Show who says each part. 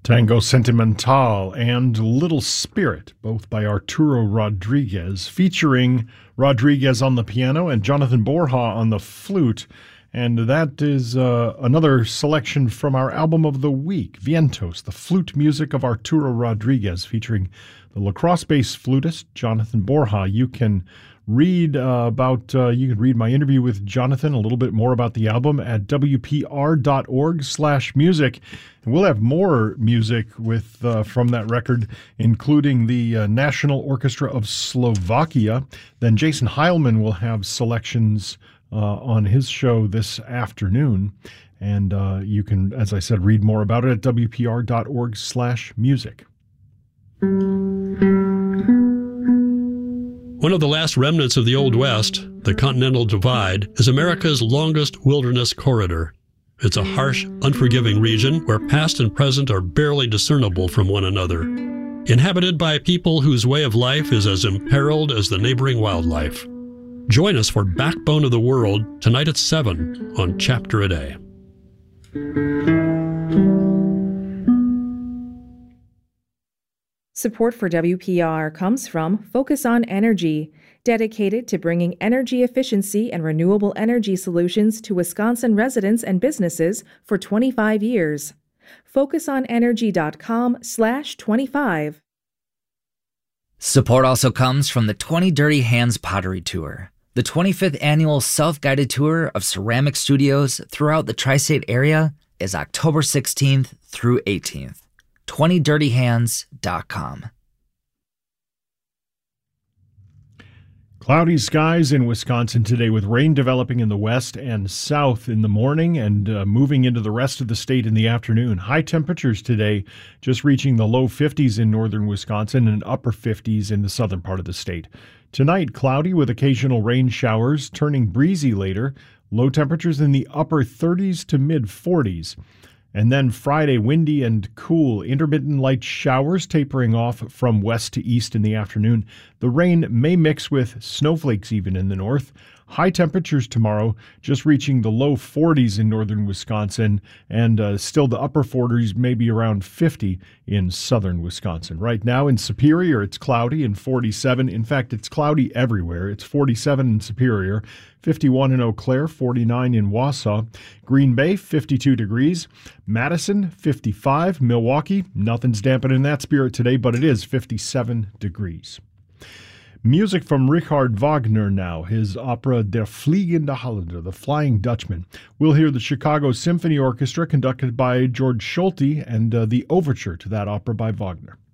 Speaker 1: Tango Sentimental and Little Spirit, both by Arturo Rodriguez, featuring Rodriguez on the piano and Jonathan Borja on the flute. And that is another selection from our album of the week, Vientos, the flute music of Arturo Rodriguez, featuring the La Crosse-based flutist Jonathan Borja. You can read you can read my interview with Jonathan, a little bit more about the album at wpr.org/music. And we'll have more music with from that record, including the National Orchestra of Slovakia. Then Jason Heilman will have selections on his show this afternoon. And you can, as I said, read more about it at wpr.org/music.
Speaker 2: One of the last remnants of the Old West, the Continental Divide, is America's longest wilderness corridor. It's a harsh, unforgiving region where past and present are barely discernible from one another. Inhabited by people whose way of life is as imperiled as the neighboring wildlife. Join us for Backbone of the World tonight at 7 on Chapter a Day.
Speaker 3: Support for WPR comes from Focus on Energy, dedicated to bringing energy efficiency and renewable energy solutions to Wisconsin residents and businesses for 25 years. FocusOnEnergy.com/25.
Speaker 4: Support also comes from the 20 Dirty Hands Pottery Tour, the 25th annual self-guided tour of ceramic studios throughout the tri-state area is October 16th through 18th. 20dirtyhands.com.
Speaker 1: Cloudy skies in Wisconsin today with rain developing in the west and south in the morning and moving into the rest of the state in the afternoon. High temperatures today just reaching the low 50s in northern Wisconsin and upper 50s in the southern part of the state. Tonight, cloudy with occasional rain showers, turning breezy later. Low temperatures in the upper 30s to mid 40s. And then Friday, windy and cool, intermittent light showers tapering off from west to east in the afternoon. The rain may mix with snowflakes even in the north. High temperatures tomorrow, just reaching the low 40s in northern Wisconsin, and still the upper 40s, maybe around 50 in southern Wisconsin. Right now in Superior, it's cloudy and 47. In fact, it's cloudy everywhere. It's 47 in Superior, 51 in Eau Claire, 49 in Wausau. Green Bay, 52 degrees. Madison, 55. Milwaukee, nothing's dampening that spirit today, but it is 57 degrees. Music from Richard Wagner now, his opera Der Fliegende Holländer, The Flying Dutchman. We'll hear the Chicago Symphony Orchestra conducted by George Solti and the overture to that opera by Wagner.